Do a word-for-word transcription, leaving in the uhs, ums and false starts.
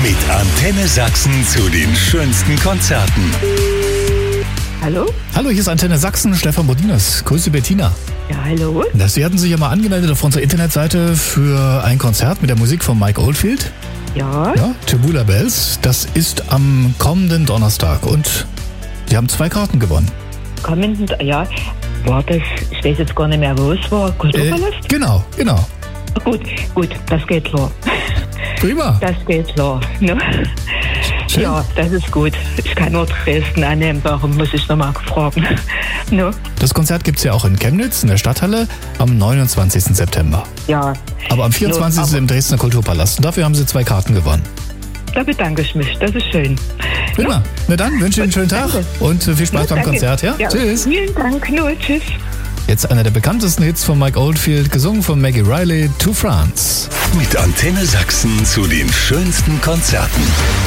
Mit Antenne Sachsen zu den schönsten Konzerten. Hallo? Hallo, hier ist Antenne Sachsen, Stefan Bodinas. Grüße Bettina. Ja, hallo? Sie hatten sich ja mal angemeldet auf unserer Internetseite für ein Konzert mit der Musik von Mike Oldfield. Ja? Ja, Tubular Bells. Das ist am kommenden Donnerstag und Sie haben zwei Karten gewonnen. Kommenden, ja. War das, ich weiß jetzt gar nicht mehr, wo es war. Kulturpalast? Äh, genau, genau. Gut, gut, das geht klar. Prima. Das geht klar. Ne? Schön. Ja, das ist gut. Ich kann nur Dresden annehmen, darum muss ich nochmal fragen. Ne? Das Konzert gibt es ja auch in Chemnitz, in der Stadthalle, am neunundzwanzigsten September. Ja. Aber am vierundzwanzigsten No, im Dresdner Kulturpalast. Und dafür haben Sie zwei Karten gewonnen. Da bedanke ich mich, das ist schön. Prima. Na dann, wünsche Ihnen einen schönen Tag Danke. und viel Spaß Ja, beim danke. Konzert. Ja? Ja, Tschüss. vielen Dank, nur tschüss. Jetzt einer der bekanntesten Hits von Mike Oldfield, gesungen von Maggie Riley, To France. Mit Antenne Sachsen zu den schönsten Konzerten.